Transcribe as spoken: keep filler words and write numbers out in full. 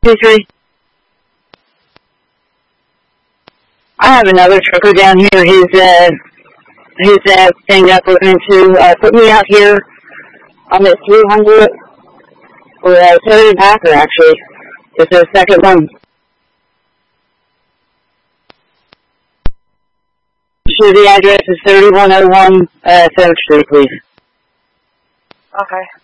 Two, three. I have another trucker down here. His, uh, his, uh, thing up looking into, uh, put me out here on at three hundred, or, uh, Terry Packer, actually. It's the second one. Sure, the address is thirty-one oh one, uh, Third Street, please. Okay.